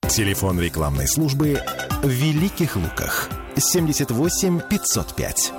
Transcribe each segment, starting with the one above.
Телефон рекламной службы в Великих Луках 78 505.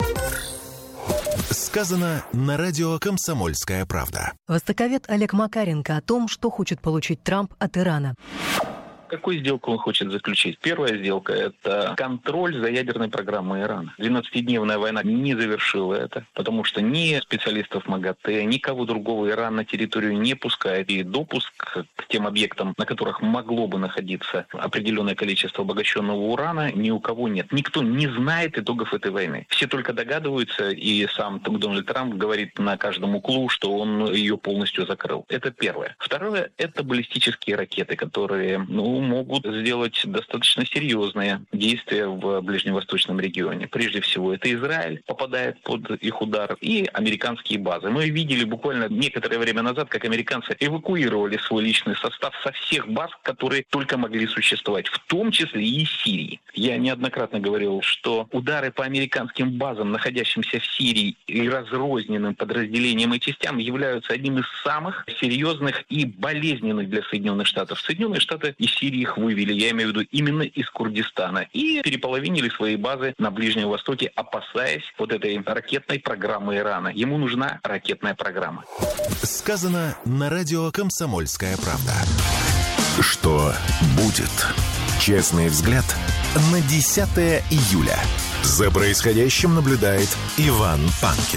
Сказано на радио «Комсомольская правда». Востоковед Олег Макаренко о том, что хочет получить Трамп от Ирана. Какую сделку он хочет заключить? Первая сделка – это контроль за ядерной программой Ирана. 12-дневная война не завершила это, потому что ни специалистов МАГАТЭ, никого другого Иран на территорию не пускает. И допуск к тем объектам, на которых могло бы находиться определенное количество обогащенного урана, ни у кого нет. Никто не знает итогов этой войны. Все только догадываются, и сам Дональд Трамп говорит на каждом углу, что он ее полностью закрыл. Это первое. Второе – это баллистические ракеты, которые, могут сделать достаточно серьезные действия в ближневосточном регионе. Прежде всего, это Израиль попадает под их удар и американские базы. Мы видели буквально некоторое время назад, как американцы эвакуировали свой личный состав со всех баз, которые только могли существовать, в том числе и из Сирии. Я неоднократно говорил, что удары по американским базам, находящимся в Сирии и разрозненным подразделениям и частям, являются одним из самых серьезных и болезненных для Соединенных Штатов. Соединенные Штаты из Сирии их вывели, я имею в виду именно из Курдистана, и переполовинили свои базы на Ближнем Востоке, опасаясь вот этой ракетной программы Ирана. Ему нужна ракетная программа. Сказано на радио «Комсомольская правда». Что будет? Честный взгляд на 10 июля. За происходящим наблюдает Иван Панкин.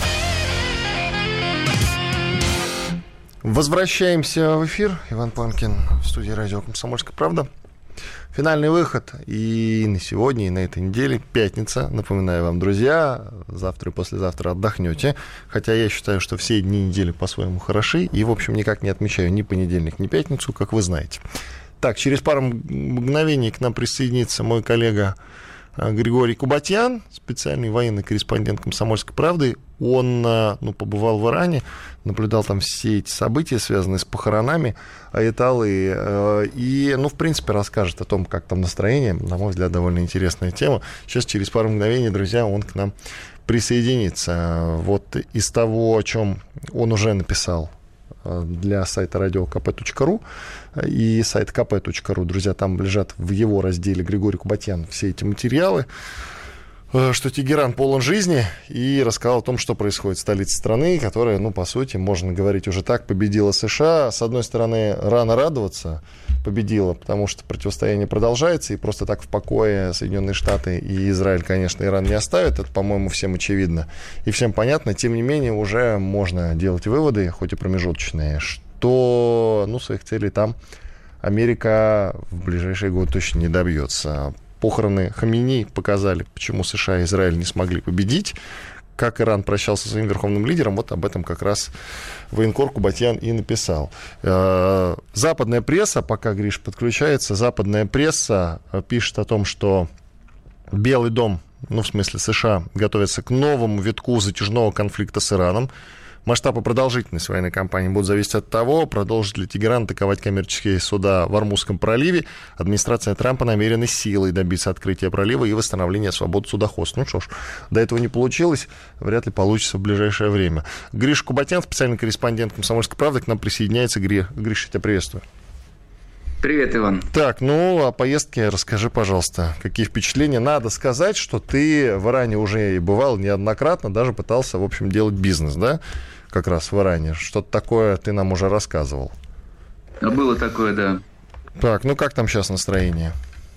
Возвращаемся в эфир. Иван Панкин в студии радио «Комсомольская правда». Финальный выход и на сегодня, и на этой неделе. Пятница. Напоминаю вам, друзья, завтра и послезавтра отдохнете. Хотя я считаю, что все дни недели по-своему хороши. И, в общем, никак не отмечаю ни понедельник, ни пятницу, как вы знаете. Так, через пару мгновений к нам присоединится мой коллега Григорий Кубатьян, специальный военный корреспондент «Комсомольской правды». Он побывал в Иране, наблюдал там все эти события, связанные с похоронами Аятоллы, и, в принципе, расскажет о том, как там настроение. На мой взгляд, довольно интересная тема. Сейчас, через пару мгновений, друзья, он к нам присоединится. Вот из того, о чем он уже написал для сайта radiokp.ru и сайт kp.ru. Друзья, там лежат в его разделе Григорий Кубатьян все эти материалы, что Тегеран полон жизни, и рассказал о том, что происходит в столице страны, которая, по сути, можно говорить уже так, победила США. С одной стороны, рано радоваться, победила, потому что противостояние продолжается, и просто так в покое Соединенные Штаты и Израиль, конечно, Иран не оставят, это, по-моему, всем очевидно и всем понятно. Тем не менее, уже можно делать выводы, хоть и промежуточные, что, своих целей там Америка в ближайшие годы точно не добьется. Похороны Хаминеи показали, почему США и Израиль не смогли победить, как Иран прощался со своим верховным лидером. Вот об этом как раз военкор Кубатьян и написал. Западная пресса, пока Гриш подключается, западная пресса пишет о том, что Белый дом, в смысле США, готовится к новому витку затяжного конфликта с Ираном. Масштаб и продолжительность военной кампании будут зависеть от того, продолжит ли Тегеран атаковать коммерческие суда в Ормузском проливе. Администрация Трампа намерена силой добиться открытия пролива и восстановления свободы судоходства. Что ж, до этого не получилось, вряд ли получится в ближайшее время. Гриша Кубатьян, специальный корреспондент «Комсомольской правды», к нам присоединяется. Гриша, я тебя приветствую. Привет, Иван. Так, о поездке расскажи, пожалуйста. Какие впечатления? Надо сказать, что ты в Иране уже и бывал неоднократно, даже пытался, в общем, делать бизнес, да? Как раз в Иране. Что-то такое ты нам уже рассказывал. Было такое, да. Так, как там сейчас настроение?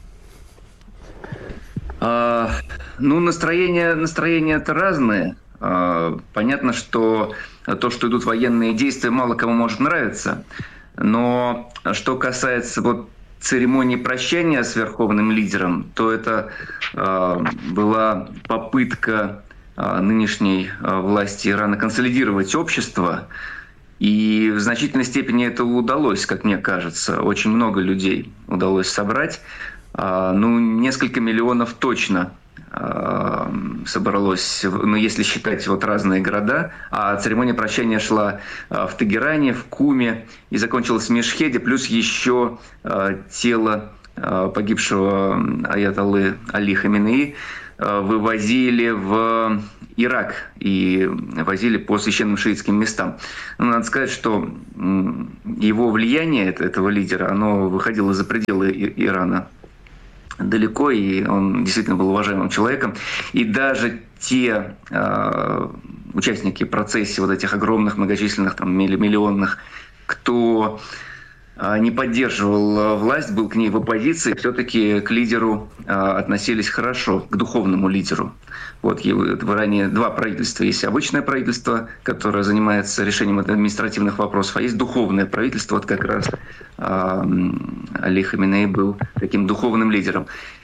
Настроения-то разные. Понятно, что то, что идут военные действия, мало кому может нравиться. Но что касается церемонии прощания с верховным лидером, то это была попытка нынешней власти Ирана консолидировать общество. И в значительной степени это удалось, как мне кажется. Очень много людей удалось собрать. Несколько миллионов точно собралось, если считать разные города. А церемония прощания шла в Тегеране, в Куме и закончилась в Мешхеде, плюс еще тело погибшего аятоллы Али Хаминеи вывозили в Ирак и возили по священным шиитским местам. Но надо сказать, что его влияние, этого лидера, оно выходило за пределы Ирана далеко, и он действительно был уважаемым человеком. И даже те участники процессии вот этих огромных, многочисленных, там, миллионных, кто не поддерживал власть, был к ней в оппозиции, все-таки к лидеру относились хорошо, к духовному лидеру. Вот в Иране два правительства. Есть обычное правительство, которое занимается решением административных вопросов, а есть духовное правительство. Вот как раз Али Хаминей был таким духовным лидером.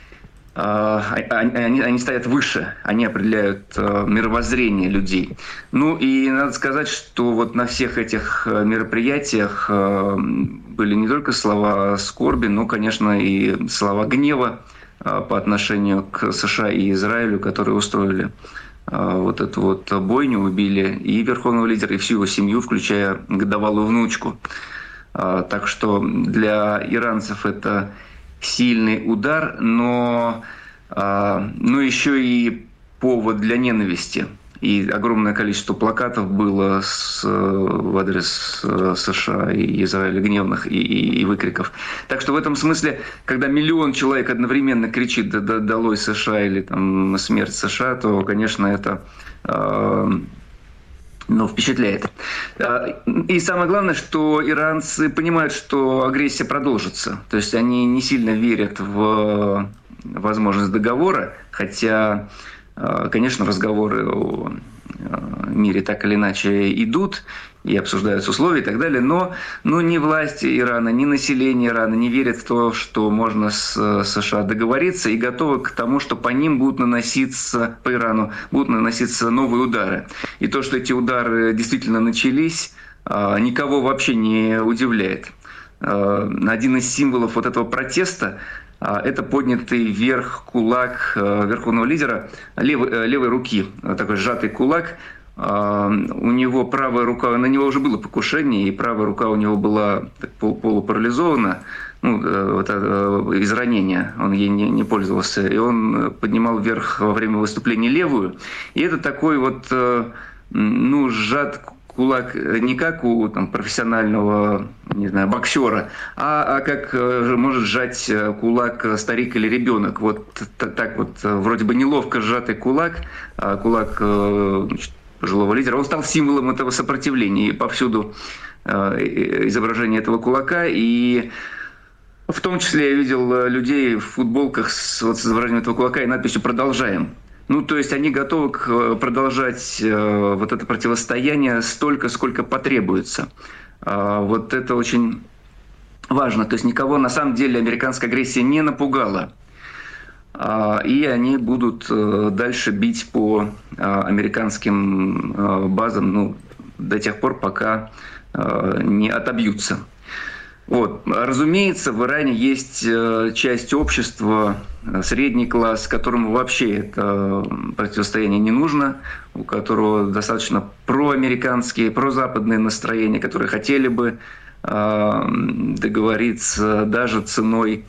Они стоят выше, они определяют мировоззрение людей. Ну и надо сказать, что вот на всех этих мероприятиях были не только слова скорби, но, конечно, и слова гнева по отношению к США и Израилю, которые устроили вот эту вот бойню, убили и верховного лидера, и всю его семью, включая годовалую внучку. Так что для иранцев это сильный удар, но еще и повод для ненависти. И огромное количество плакатов было в адрес США и Израиля, гневных и выкриков. Так что в этом смысле, когда миллион человек одновременно кричит «Долой США» или там «Смерть США», то, конечно, это впечатляет. И самое главное, что иранцы понимают, что агрессия продолжится. То есть они не сильно верят в возможность договора, хотя, конечно, разговоры о мире так или иначе идут и обсуждаются условия и так далее, но ни власти Ирана, ни население Ирана не верят в то, что можно с США договориться, и готовы к тому, что по ним по Ирану будут наноситься новые удары. И то, что эти удары действительно начались, никого вообще не удивляет. Один из символов вот этого протеста – это поднятый вверх кулак верховного лидера левой руки, такой сжатый кулак. У него правая рука, на него уже было покушение, и правая рука у него была полупарализована, из ранения, он ей не пользовался, и он поднимал вверх во время выступления левую. И это такой вот, сжат кулак не как у профессионального, боксера, а как может сжать кулак старик или ребенок. Вот так вот, вроде бы неловко сжатый кулак пожилого лидера, он стал символом этого сопротивления. И повсюду изображение этого кулака. И в том числе я видел людей в футболках с изображением этого кулака и надписью «Продолжаем». То есть они готовы продолжать вот это противостояние столько, сколько потребуется. Вот это очень важно. То есть никого на самом деле американская агрессия не напугала. И они будут дальше бить по американским базам до тех пор, пока не отобьются. Вот. Разумеется, в Иране есть часть общества, средний класс, которому вообще это противостояние не нужно, у которого достаточно проамериканские, прозападные настроения, которые хотели бы договориться даже ценой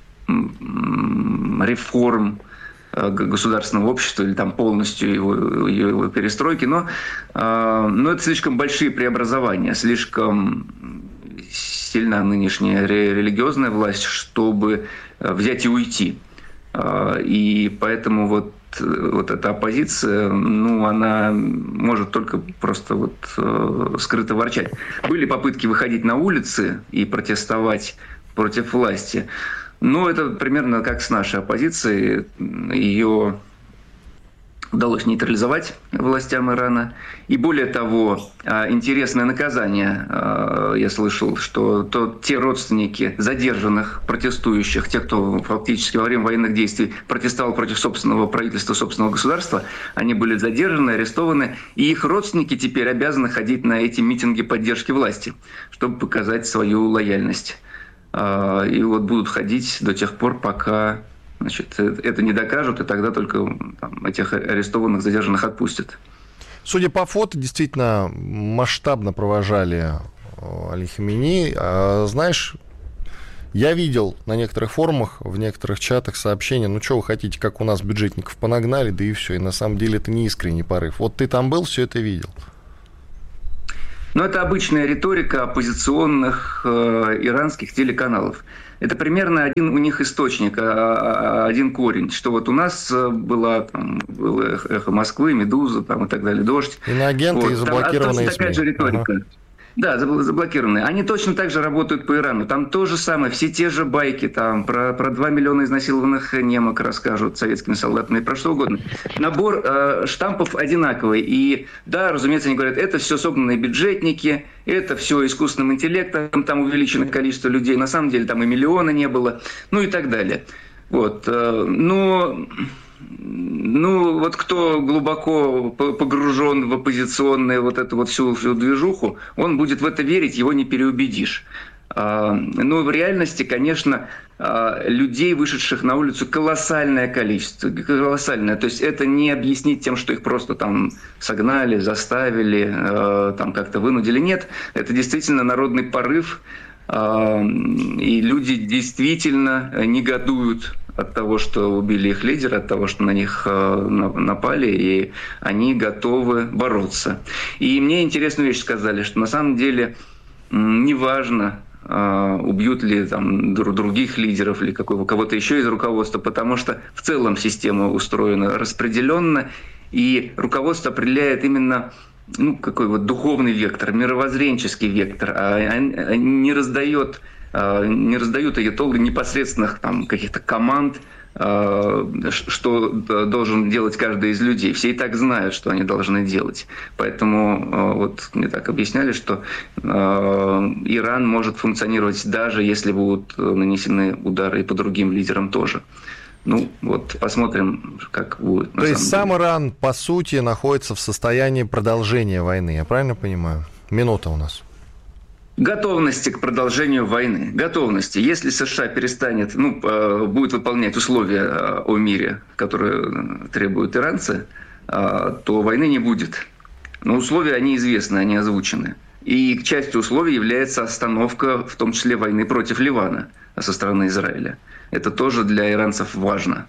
реформ государственного общества или полностью его перестройки. Но это слишком большие преобразования, слишком сильна нынешняя религиозная власть, чтобы взять и уйти. И поэтому вот эта оппозиция, она может только просто скрыто ворчать. Были попытки выходить на улицы и протестовать против власти. Но это примерно как с нашей оппозицией. Ее удалось нейтрализовать властям Ирана. И более того, интересное наказание. Я слышал, что те родственники задержанных, протестующих, те, кто фактически во время военных действий протестовал против собственного правительства, собственного государства, они были задержаны, арестованы. И их родственники теперь обязаны ходить на эти митинги поддержки власти, чтобы показать свою лояльность. И будут ходить до тех пор, пока это не докажут, и тогда только этих арестованных, задержанных отпустят. Судя по фото, действительно масштабно провожали Али Хаминеи. Знаешь, Я видел на некоторых форумах, в некоторых чатах сообщения, ну что вы хотите, как у нас бюджетников понагнали, да и все. И на самом деле это не искренний порыв. Вот ты там был, все это видел. Но это обычная риторика оппозиционных иранских телеканалов. Это примерно один у них источник, один корень, что вот у нас было «Эхо Москвы», «Медуза» там, и так далее, «Дождь». Иноагенты и заблокированные СМИ. Такая же риторика. Ага. Да, заблокированные. Они точно так же работают по Ирану. Там то же самое, все те же байки, там про 2 миллиона изнасилованных немок расскажут советскими солдатами, про что угодно. Набор штампов одинаковый. И да, разумеется, они говорят, это все согнанные бюджетники, это все искусственным интеллектом, там увеличено количество людей. На самом деле там и миллиона не было, ну и так далее. Вот. Ну, вот кто глубоко погружен в оппозиционную вот эту вот всю движуху, он будет в это верить, его не переубедишь. Но в реальности, конечно, людей, вышедших на улицу, колоссальное количество. Колоссальное. То есть это не объяснить тем, что их просто там согнали, заставили, там как-то вынудили. Нет, это действительно народный порыв. И люди действительно негодуют от того, что убили их лидера, от того, что на них напали, и они готовы бороться. И мне интересную вещь сказали, что на самом деле неважно, убьют ли там других лидеров или кого-то еще из руководства, потому что в целом система устроена распределенно, и руководство определяет именно какой вот духовный вектор, мировоззренческий вектор, а не раздают аятоллы непосредственных там каких-то команд, что должен делать каждый из людей. Все и так знают, что они должны делать. Поэтому вот мне так объясняли, что Иран может функционировать даже если будут нанесены удары и по другим лидерам тоже. Ну, вот посмотрим, как будет. То есть сам Иран, по сути, находится в состоянии продолжения войны, я правильно понимаю? Минута у нас. Готовности к продолжению войны. Готовности. Если США перестанет, будет выполнять условия о мире, которые требуют иранцы, то войны не будет. Но условия, они известны, они озвучены. И частью условий является остановка, в том числе, войны против Ливана со стороны Израиля. Это тоже для иранцев важно.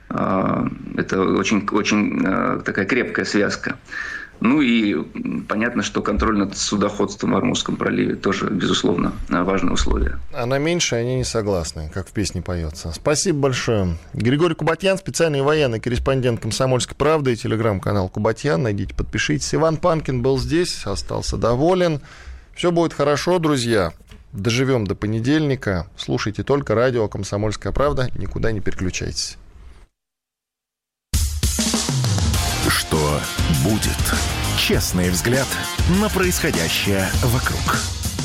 Это очень, очень такая крепкая связка. Ну и понятно, что контроль над судоходством в Ормузском проливе тоже, безусловно, важное условие. А на меньшее они не согласны, как в песне поется. Спасибо большое. Григорий Кубатьян, специальный военный корреспондент «Комсомольской правды» и телеграм-канал Кубатьян. Найдите, подпишитесь. Иван Панкин был здесь, остался доволен. Все будет хорошо, друзья. Доживем до понедельника. Слушайте только радио «Комсомольская правда». Никуда не переключайтесь. Что будет? Честный взгляд на происходящее вокруг.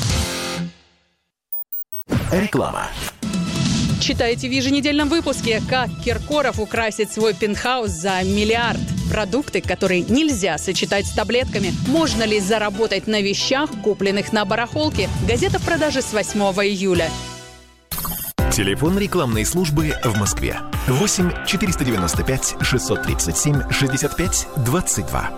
Реклама. Читайте в еженедельном выпуске, как Киркоров украсит свой пентхаус за миллиард. Продукты, которые нельзя сочетать с таблетками. Можно ли заработать на вещах, купленных на барахолке? Газета в продаже с 8 июля. Телефон рекламной службы в Москве. 8 495 637 65 22.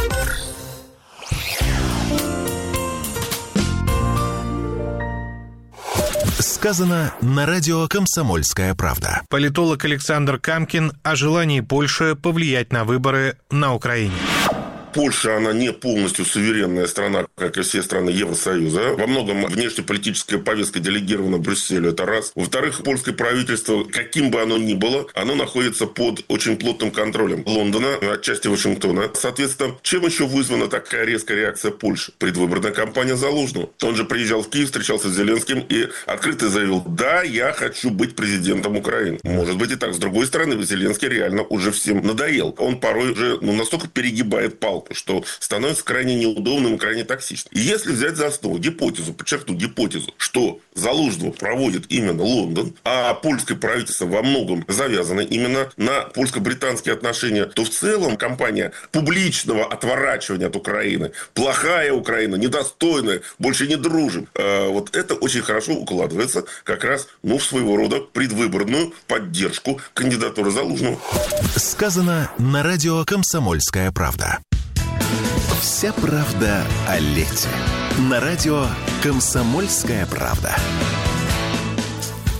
Сказано на радио «Комсомольская правда». Политолог Александр Камкин о желании Польши повлиять на выборы на Украине. Польша, она не полностью суверенная страна, как и все страны Евросоюза. Во многом внешнеполитическая повестка делегирована Брюсселю, это раз. Во-вторых, польское правительство, каким бы оно ни было, оно находится под очень плотным контролем Лондона, отчасти Вашингтона. Соответственно, чем еще вызвана такая резкая реакция Польши? Предвыборная кампания Залужного. Он же приезжал в Киев, встречался с Зеленским и открыто заявил: да, я хочу быть президентом Украины. Может быть и так. С другой стороны, Зеленский реально уже всем надоел. Он порой уже настолько перегибает палку, что становится крайне неудобным и крайне токсичным. И если взять за основу гипотезу, подчеркну гипотезу, что Залужного проводит именно Лондон, а польское правительство во многом завязано именно на польско-британские отношения, то в целом кампания публичного отворачивания от Украины, плохая Украина, недостойная, больше не дружим, вот это очень хорошо укладывается как раз в своего рода предвыборную поддержку кандидатуры Залужного. Сказано на радио «Комсомольская правда». Вся правда о лете. На радио «Комсомольская правда».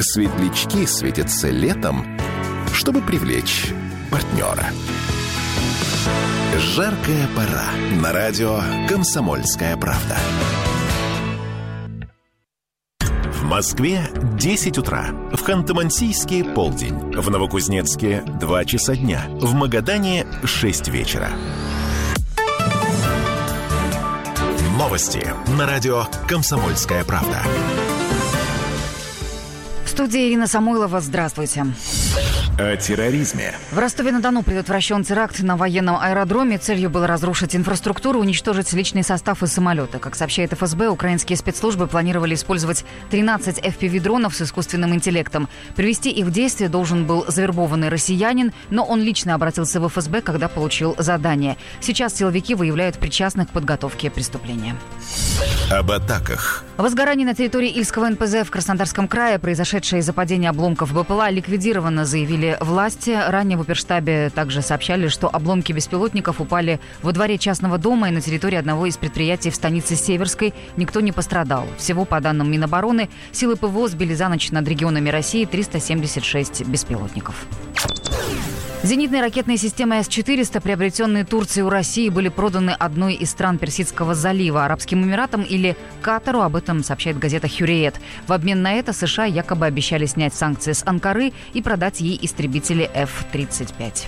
Светлячки светятся летом, чтобы привлечь партнера. Жаркая пора на радио «Комсомольская правда». В Москве 10 утра, в Ханты-Мансийске полдень, в Новокузнецке 2 часа дня, в Магадане 6 вечера. Новости на радио «Комсомольская правда». В студии Ирина Самойлова. Здравствуйте. О терроризме. В Ростове-на-Дону предотвращен теракт на военном аэродроме. Целью было разрушить инфраструктуру, уничтожить личный состав из самолета. Как сообщает ФСБ, украинские спецслужбы планировали использовать 13 FPV-дронов с искусственным интеллектом. Привести их в действие должен был завербованный россиянин, но он лично обратился в ФСБ, когда получил задание. Сейчас силовики выявляют причастных к подготовке преступления. Об атаках. Возгорание на территории Ильского НПЗ в Краснодарском крае, произошедшее из-за падения обломков БПЛА, ликвидировано, заявили власти. Ранее в оперштабе также сообщали, что обломки беспилотников упали во дворе частного дома и на территории одного из предприятий в станице Северской. Никто не пострадал. Всего, по данным Минобороны, силы ПВО сбили за ночь над регионами России 376 беспилотников. Зенитные ракетные системы С-400, приобретенные Турцией у России, были проданы одной из стран Персидского залива, Арабским Эмиратам или Катару. Об этом сообщает газета «Хюриет». В обмен на это США якобы обещали снять санкции с Анкары и продать ей истребители F-35.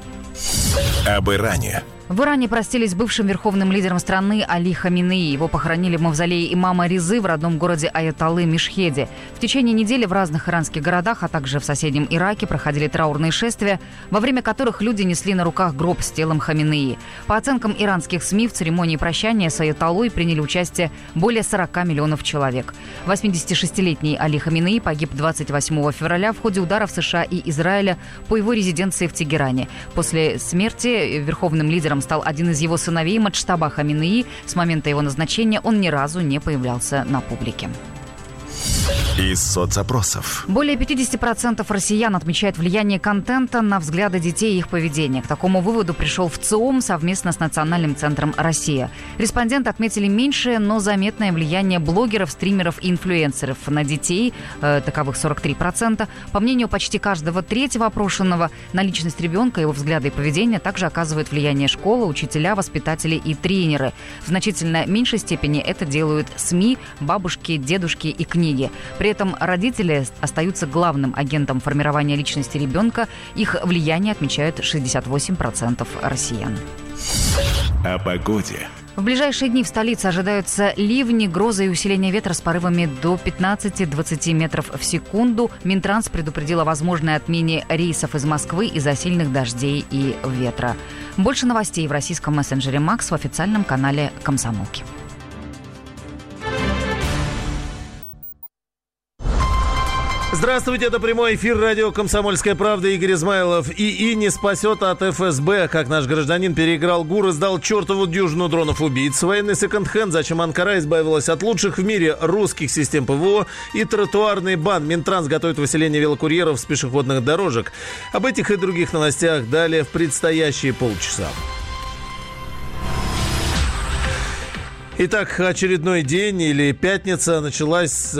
Об Иране. В Иране простились с бывшим верховным лидером страны Али Хаминеи. Его похоронили в мавзолее имама Резы в родном городе Аятоллы Мешхеде. В течение недели в разных иранских городах, а также в соседнем Ираке проходили траурные шествия, во время которых люди несли на руках гроб с телом Хаминеи. По оценкам иранских СМИ, в церемонии прощания с Аятоллой приняли участие более 40 миллионов человек. 86-летний Али Хаминеи погиб 28 февраля в ходе ударов США и Израиля по его резиденции в Тегеране. После смерти верховным лидером стал один из его сыновей Маджтаба Хаминеи. С момента его назначения он ни разу не появлялся на публике. Из соцопросов. Более 50% россиян отмечают влияние контента на взгляды детей и их поведение. К такому выводу пришел ВЦИОМ совместно с Национальным центром «Россия». Респонденты отметили меньшее, но заметное влияние блогеров, стримеров и инфлюенсеров на детей, таковых 43%. По мнению почти каждого третьего опрошенного, на личность ребенка, его взгляды и поведение также оказывают влияние школа, учителя, воспитатели и тренеры. В значительно меньшей степени это делают СМИ, бабушки, дедушки и книги. При этом родители остаются главным агентом формирования личности ребенка. Их влияние отмечают 68% россиян. О погоде. В ближайшие дни в столице ожидаются ливни, грозы и усиление ветра с порывами до 15-20 метров в секунду. Минтранс предупредил о возможной отмене рейсов из Москвы из-за сильных дождей и ветра. Больше новостей в российском мессенджере «Макс» в официальном канале «Комсомолки». Здравствуйте, это прямой эфир радио «Комсомольская правда». Игорь Измайлов. ИИ не спасет от ФСБ. Как наш гражданин переиграл ГУР и сдал чертову дюжину дронов-убийц. Военный секонд-хенд. Зачем Анкара избавилась от лучших в мире русских систем ПВО. И тротуарный бан. Минтранс готовит выселение велокурьеров с пешеходных дорожек. Об этих и других новостях далее в предстоящие полчаса. Итак, очередной день или пятница началась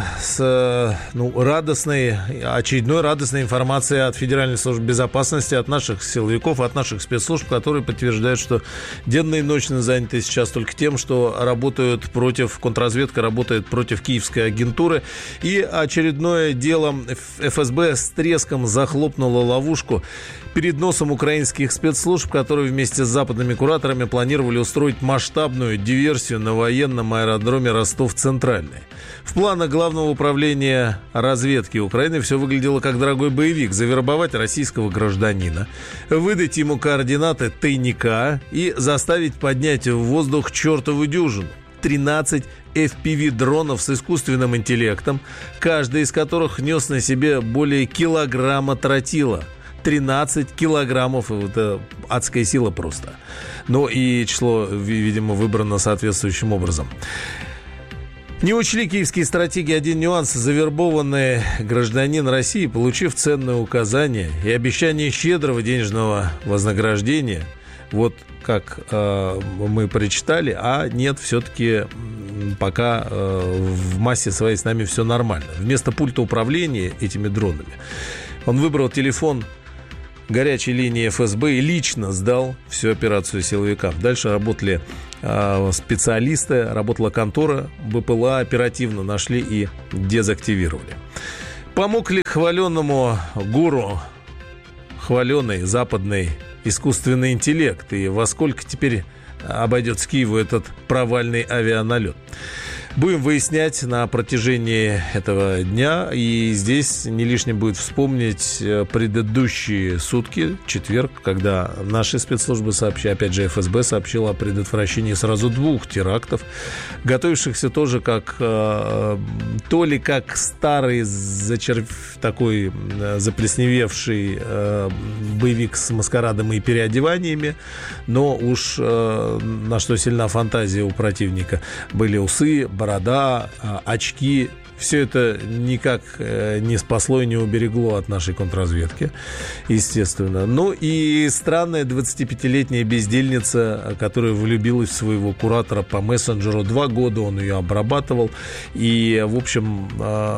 очередной радостной информации от Федеральной службы безопасности, от наших силовиков, от наших спецслужб, которые подтверждают, что денно и ночно заняты сейчас только тем, что контрразведка работает против киевской агентуры. И очередное дело ФСБ с треском захлопнуло ловушку перед носом украинских спецслужб, которые вместе с западными кураторами планировали устроить масштабную диверсию на военном аэродроме Ростов-Центральный. В планах Главного управления разведки Украины все выглядело как дорогой боевик: завербовать российского гражданина, выдать ему координаты тайника и заставить поднять в воздух чертову дюжину. 13 FPV-дронов с искусственным интеллектом, каждый из которых нес на себе более килограмма тротила. 13 килограммов, это адская сила просто. Ну и число, видимо, выбрано соответствующим образом. Не учли киевские стратеги один нюанс. Завербованный гражданин России, получив ценное указание и обещание щедрого денежного вознаграждения, вот как мы прочитали, а нет, все-таки пока в массе своей с нами все нормально. Вместо пульта управления этими дронами он выбрал телефон горячей линии ФСБ и лично сдал всю операцию силовикам. Дальше работали специалисты, работала контора БПЛА, оперативно нашли и дезактивировали. Помог ли хваленному гуру хваленый западный искусственный интеллект? И во сколько теперь обойдется Киеву этот провальный авианалет? Будем выяснять на протяжении этого дня. И здесь не лишним будет вспомнить предыдущие сутки, четверг, когда наши спецслужбы сообщили, опять же ФСБ сообщила о предотвращении сразу 2 терактов, готовившихся тоже как то ли как старый такой заплесневевший боевик с маскарадом и переодеваниями, но уж на что сильна фантазия у противника. Были усы, борода, очки. Все это никак не спасло и не уберегло от нашей контрразведки, естественно. Ну и странная 25-летняя бездельница, которая влюбилась в своего куратора по мессенджеру. 2 года он ее обрабатывал. И, в общем,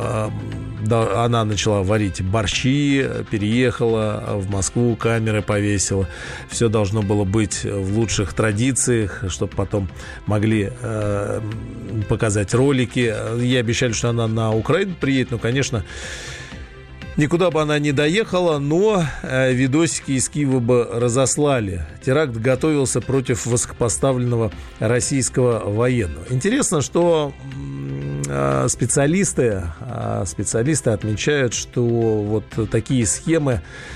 она начала варить борщи, переехала в Москву, камеры повесила. Все должно было быть в лучших традициях, чтобы потом могли показать ролики. Ей обещали, что она на Украину приедет, конечно, никуда бы она не доехала, но видосики из Киева бы разослали. Теракт готовился против высокопоставленного российского военного. Интересно, что специалисты отмечают, что вот такие схемы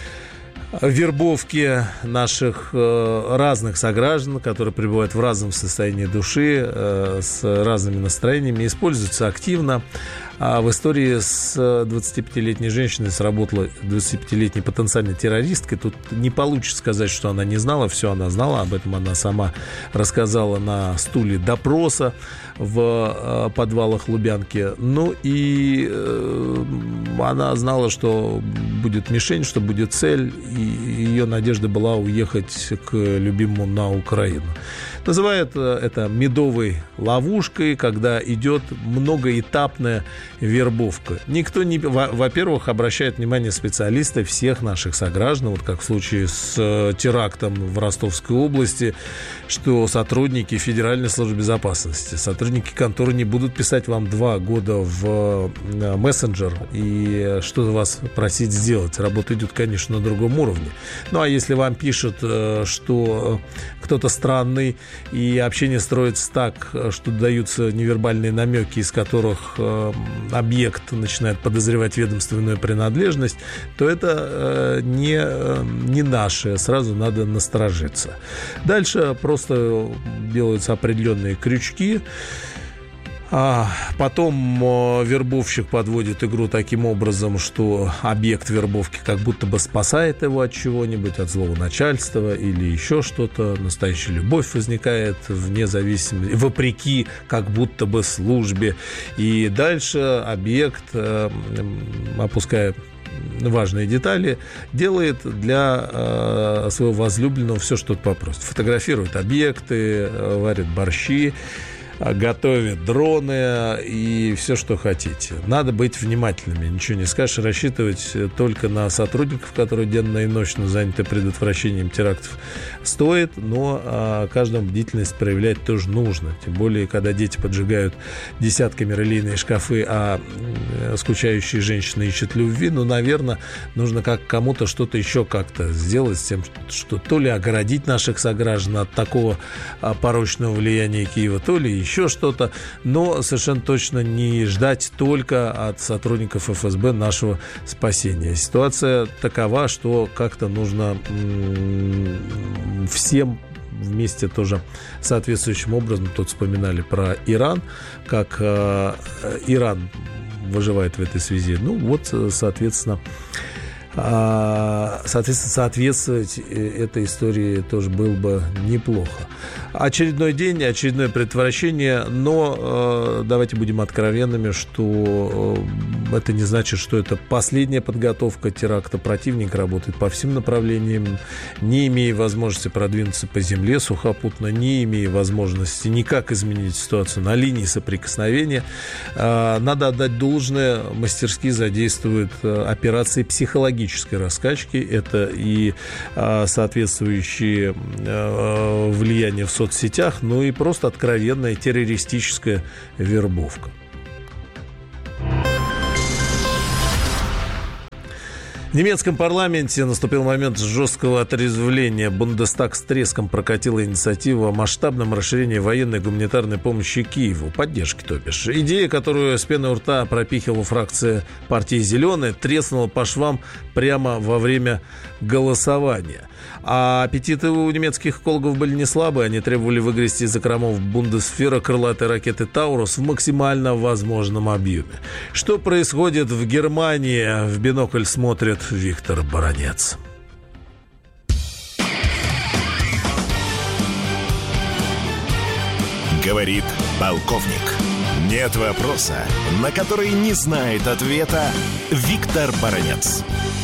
вербовки наших разных сограждан, которые пребывают в разном состоянии души, с разными настроениями, используются активно. А в истории с 25-летней женщиной сработала 25-летней потенциальной террористкой. Тут не получится сказать, что она не знала. Все она знала. Об этом она сама рассказала на стуле допроса в подвалах Лубянки. Ну и она знала, что будет мишень, что будет цель. И ее надежда была уехать к любимому на Украину. Называют это медовой ловушкой, когда идет многоэтапная вербовка. Никто не... Во-первых, обращает внимание специалисты всех наших сограждан, вот как в случае с терактом в Ростовской области, что сотрудники Федеральной службы безопасности, сотрудники конторы не будут писать вам 2 года в мессенджер и что-то вас просить сделать. Работа идет, конечно, на другом уровне. Ну, а если вам пишут, что кто-то странный, и общение строится так, что даются невербальные намеки, из которых объект начинает подозревать ведомственную принадлежность, то это не наше. Сразу надо насторожиться. Дальше просто делаются определенные крючки. Потом вербовщик подводит игру таким образом, что объект вербовки как будто бы спасает его от чего-нибудь, от злого начальства или еще что-то. Настоящая любовь возникает вне зависимости, вопреки как будто бы службе. И дальше объект, опуская важные детали, делает для своего возлюбленного все, что тот попросит. Фотографирует объекты, варит борщи, готовит дроны и все, что хотите. Надо быть внимательными, ничего не скажешь, рассчитывать только на сотрудников, которые денно и ночно заняты предотвращением терактов, стоит, но каждому бдительность проявлять тоже нужно. Тем более, когда дети поджигают десятками релейные шкафы, а скучающие женщины ищут любви, наверное, нужно кому-то что-то еще как-то сделать с тем, что то ли огородить наших сограждан от такого порочного влияния Киева, то ли еще что-то, но совершенно точно не ждать только от сотрудников ФСБ нашего спасения. Ситуация такова, что как-то нужно всем вместе тоже соответствующим образом. Тут вспоминали про Иран, как Иран выживает в этой связи. Соответственно, Соответственно, соответствовать этой истории тоже было бы неплохо. Очередной день, очередное предотвращение, но давайте будем откровенными, что это не значит, что это последняя подготовка теракта. Противник работает по всем направлениям, не имея возможности продвинуться по земле сухопутно, не имея возможности никак изменить ситуацию на линии соприкосновения. Надо отдать должное, мастерски задействуют операции психологической раскачки. Это и соответствующие влияния в соцсетях, ну и просто откровенная террористическая вербовка. В немецком парламенте наступил момент жесткого отрезвления. Бундестаг с треском прокатил инициативу о масштабном расширении военной и гуманитарной помощи Киеву. Поддержки, то бишь. Идея, которую с пены у рта пропихивала фракция партии «Зеленая», треснула по швам прямо во время голосования. А аппетиты у немецких экологов были не слабые. Они требовали выгрести из закромов Бундесвера крылатые ракеты «Таурус» в максимально возможном объеме. Что происходит в Германии? В бинокль смотрит Виктор Баранец. Говорит полковник. Нет вопроса, на который не знает ответа Виктор Баранец.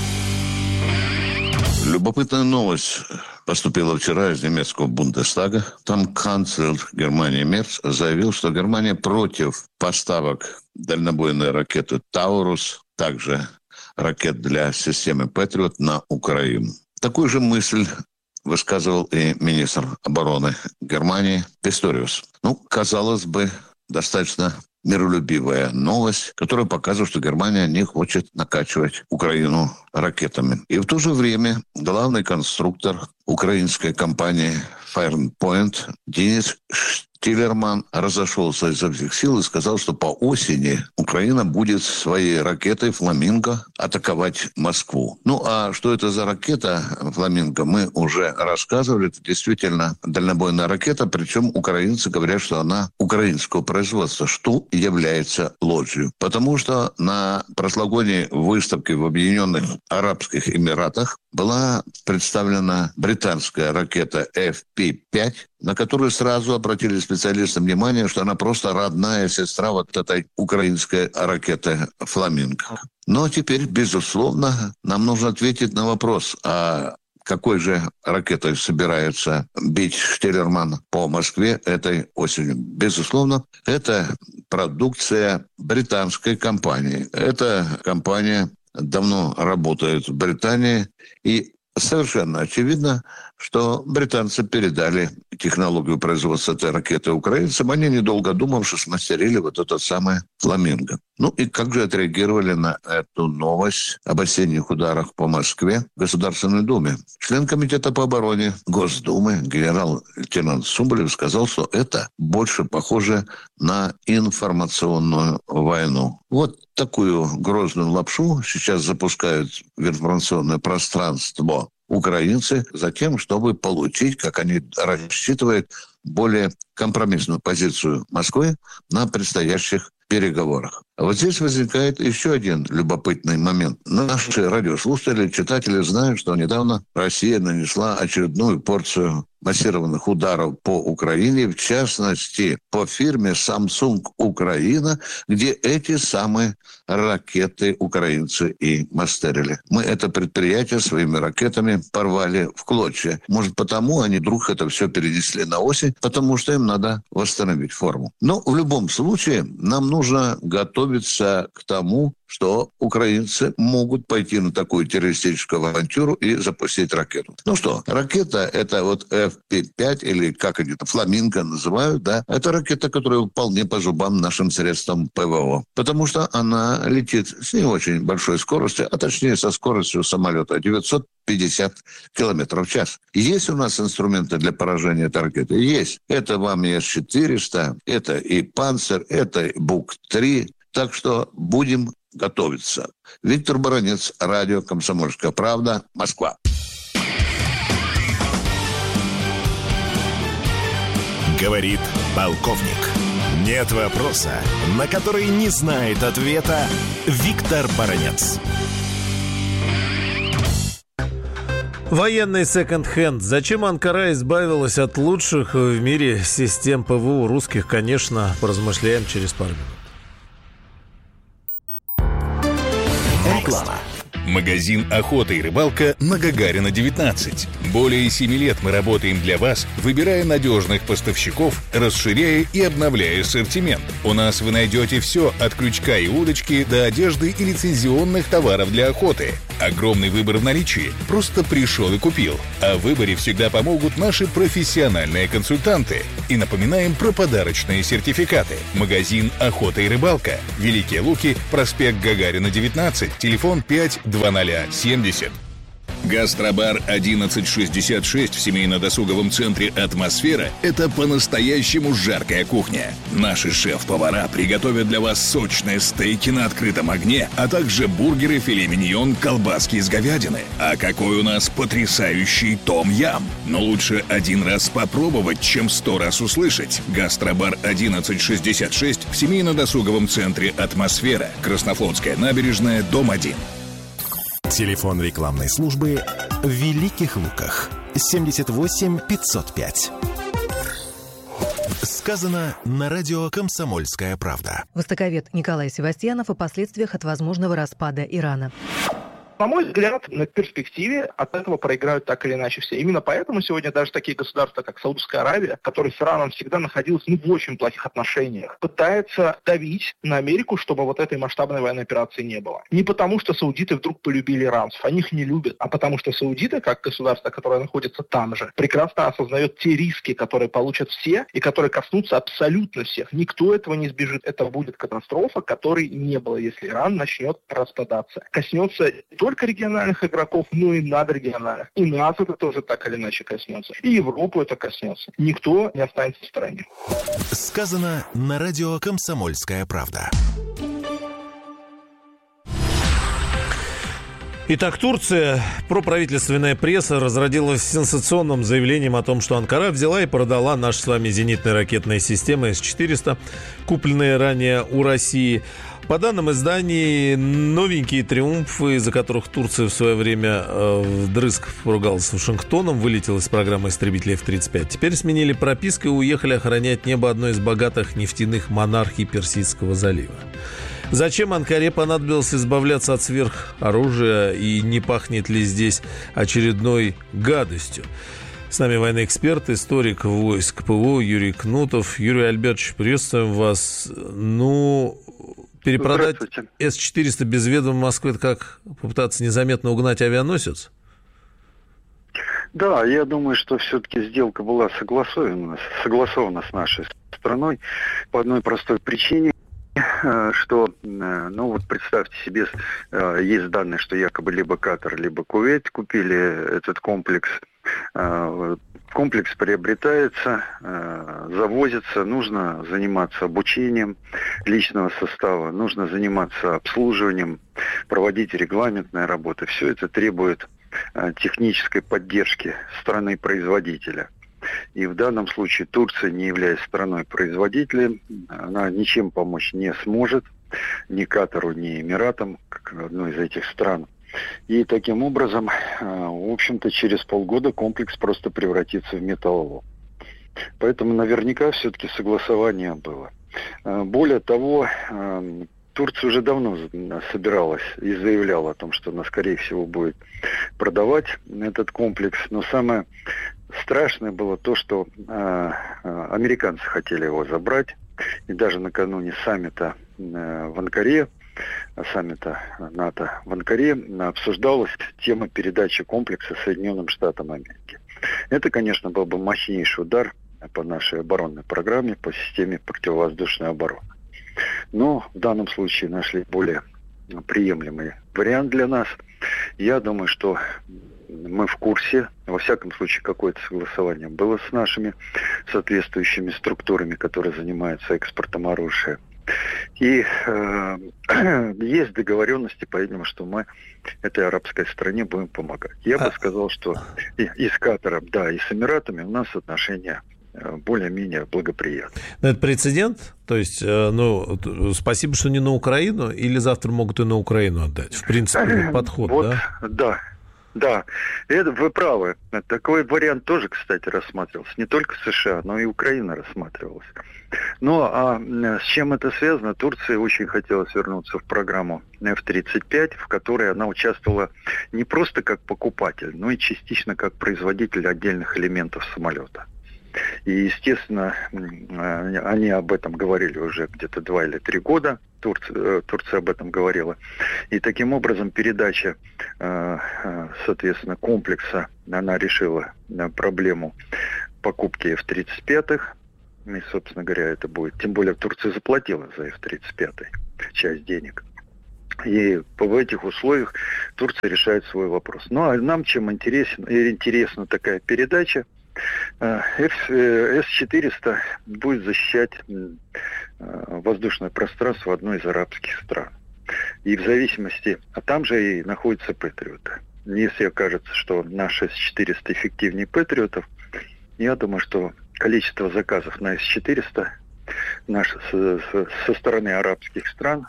Любопытная новость поступила вчера из немецкого Бундестага. Там канцлер Германии Мерц заявил, что Германия против поставок дальнобойной ракеты «Таурус», также ракет для системы «Патриот» на Украину. Такую же мысль высказывал и министр обороны Германии Писториус. Казалось бы, достаточно миролюбивая новость, которая показывает, что Германия не хочет накачивать Украину ракетами. И в то же время главный конструктор украинской компании Firepoint Денис Штиллерман разошелся изо всех сил и сказал, что по осени Украина будет своей ракетой «Фламинго» атаковать Москву. А что это за ракета «Фламинго», мы уже рассказывали. Это действительно дальнобойная ракета, причем украинцы говорят, что она украинского производства, что является ложью. Потому что на прошлогодней выставке в Объединенных Арабских Эмиратах была представлена британская ракета FP-5, на которую сразу обратили специалисты внимание, что она просто родная сестра вот этой украинской ракеты «Фламинго». Но теперь, безусловно, нам нужно ответить на вопрос, а какой же ракетой собирается бить Штиллерман по Москве этой осенью? Безусловно, это продукция британской компании. Эта компания давно работает в Британии, и совершенно очевидно, что британцы передали технологию производства этой ракеты украинцам. Они, недолго думавши, смастерили вот этот самый «Фламинго». И как же отреагировали на эту новость об осенних ударах по Москве в Государственной Думе? Член Комитета по обороне Госдумы генерал-лейтенант Соболев сказал, что это больше похоже на информационную войну. Вот такую грозную лапшу сейчас запускают в информационное пространство украинцы за тем, чтобы получить, как они рассчитывают, более компромиссную позицию Москвы на предстоящих переговорах. Вот здесь возникает еще один любопытный момент. Наши радиослушатели, читатели знают, что недавно Россия нанесла очередную порцию массированных ударов по Украине, в частности, по фирме Samsung Украина, где эти самые ракеты украинцы и мастерили. Мы это предприятие своими ракетами порвали в клочья. Может, потому они вдруг это все перенесли на осень, потому что им надо восстановить форму. Но в любом случае нам нужно готовиться к тому, что украинцы могут пойти на такую террористическую авантюру и запустить ракету. Ракета — это вот FP-5, или как они там, «Фламинго» называют, да? Это ракета, которая вполне по зубам нашим средствам ПВО. Потому что она летит с не очень большой скоростью, а точнее со скоростью самолета 950 километров в час. Есть у нас инструменты для поражения этой ракеты? Есть. Это вам и С-400, это и «Панцер», это и БУК-3. Так что будем готовиться. Виктор Баранец, радио «Комсомольская правда», Москва. Говорит полковник. Нет вопроса, на который не знает ответа Виктор Баранец. Военный секонд-хенд. Зачем Анкара избавилась от лучших в мире систем ПВО русских, конечно, поразмышляем через пару минут. Реклама. Магазин «Охота и рыбалка» на Гагарина, 19. Более 7 лет мы работаем для вас, выбирая надежных поставщиков, расширяя и обновляя ассортимент. У нас вы найдете все от крючка и удочки до одежды и лицензионных товаров для охоты. Огромный выбор в наличии. Просто пришел и купил. О выборе всегда помогут наши профессиональные консультанты. И напоминаем про подарочные сертификаты. Магазин «Охота и рыбалка». Великие Луки, проспект Гагарина, 19, телефон 52070. Гастробар 1166 в семейно-досуговом центре «Атмосфера» — это по-настоящему жаркая кухня. Наши шеф-повара приготовят для вас сочные стейки на открытом огне, а также бургеры, филе миньон, колбаски из говядины. А какой у нас потрясающий том-ям! Но лучше один раз попробовать, чем 100 раз услышать. Гастробар 1166 в семейно-досуговом центре «Атмосфера», Краснофлотская набережная, дом 1. Телефон рекламной службы в Великих Луках. 78 505. Сказано на радио «Комсомольская правда». Востоковед Николай Севастьянов о последствиях от возможного распада Ирана. На мой взгляд, на перспективе от этого проиграют так или иначе все. Именно поэтому сегодня даже такие государства, как Саудовская Аравия, которая с Ираном всегда находилась в очень плохих отношениях, пытается давить на Америку, чтобы вот этой масштабной военной операции не было. Не потому, что саудиты вдруг полюбили иранцев, они их не любят, а потому что саудиты, как государство, которое находится там же, прекрасно осознает те риски, которые получат все и которые коснутся абсолютно всех. Никто этого не избежит. Это будет катастрофа, которой не было, если Иран начнет распадаться. Коснется только региональных игроков, но и надрегиональных. И нас это тоже так или иначе коснется. И Европу это коснется. Никто не останется в стороне. Сказано на радио «Комсомольская правда». Итак, Турция, проправительственная пресса разродилась сенсационным заявлением о том, что Анкара взяла и продала наши с вами зенитные ракетные системы С-400, купленные ранее у России. По данным изданий, новенькие триумфы, из-за которых Турция в свое время вдрызг поругалась с Вашингтоном, вылетела из программы истребителей F-35. Теперь сменили прописку и уехали охранять небо одной из богатых нефтяных монархий Персидского залива. Зачем Анкаре понадобилось избавляться от сверхоружия и не пахнет ли здесь очередной гадостью? С нами военный эксперт, историк войск ПВО Юрий Кнутов. Юрий Альбертович, приветствуем вас. Перепродать С-400 без ведома Москвы — это как попытаться незаметно угнать авианосец? Да, я думаю, что все-таки сделка была согласована с нашей страной по одной простой причине, что, представьте себе, есть данные, что якобы либо Катар, либо Кувейт купили этот комплекс. Комплекс приобретается, завозится, нужно заниматься обучением личного состава, нужно заниматься обслуживанием, проводить регламентные работы. Все это требует технической поддержки страны-производителя. И в данном случае Турция, не являясь страной-производителем, она ничем помочь не сможет, ни Катару, ни Эмиратам, как одной из этих стран. И таким образом, в общем-то, через полгода комплекс просто превратится в металлолом. Поэтому наверняка все-таки согласование было. Более того, Турция уже давно собиралась и заявляла о том, что она, скорее всего, будет продавать этот комплекс. Но самое страшное было то, что американцы хотели его забрать. И даже накануне саммита в Анкаре, саммита НАТО в Анкаре, обсуждалась тема передачи комплекса Соединенным Штатам Америки. Это, конечно, был бы мощнейший удар по нашей оборонной программе, по системе противовоздушной обороны. Но в данном случае нашли более приемлемый вариант для нас. Я думаю, что мы в курсе, во всяком случае, какое-то согласование было с нашими соответствующими структурами, которые занимаются экспортом оружия. И есть договоренности, по-видимому, что мы этой арабской стране будем помогать. Я бы сказал, что и с Катаром, да, и с Эмиратами у нас отношения более-менее благоприятные. Но это прецедент? То есть, спасибо, что не на Украину, или завтра могут и на Украину отдать? В принципе, подход, вот, да? Да. Да, это вы правы. Такой вариант тоже, кстати, рассматривался. Не только США, но и Украина рассматривалась. Ну, а с чем это связано? Турция очень хотелось вернуться в программу F-35, в которой она участвовала не просто как покупатель, но и частично как производитель отдельных элементов самолета. И, естественно, они об этом говорили уже где-то 2 или 3 года. Турция об этом говорила. И таким образом передача, соответственно, комплекса, она решила проблему покупки F-35. И, собственно говоря, это будет... Тем более Турция заплатила за F-35 часть денег. И в этих условиях Турция решает свой вопрос. Ну, а нам чем интересна такая передача? С-400 будет защищать воздушное пространство одной из арабских стран. И в зависимости... А там же и находятся патриоты. Если окажется, что наш С-400 эффективнее патриотов, я думаю, что количество заказов на С-400 со стороны арабских стран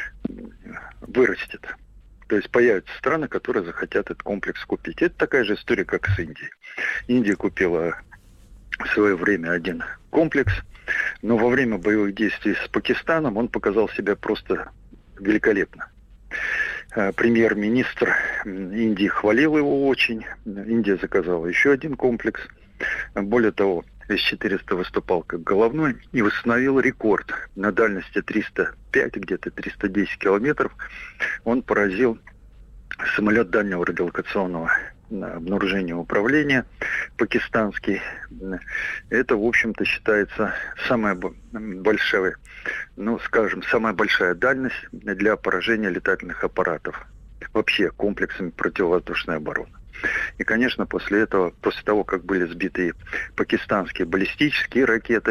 вырастет. То есть появятся страны, которые захотят этот комплекс купить. Это такая же история, как с Индией. Индия купила в свое время один комплекс, но во время боевых действий с Пакистаном он показал себя просто великолепно. Премьер-министр Индии хвалил его очень. Индия заказала еще один комплекс. Более того, С-400 выступал как головной и восстановил рекорд на дальности 305, где-то 310 километров. Он поразил самолет дальнего радиолокационного обнаружения управления пакистанский. Это, в общем-то, считается самая большая, самая большая дальность для поражения летательных аппаратов. Вообще комплексами противовоздушной обороны. И, конечно, после того, как были сбиты пакистанские баллистические ракеты,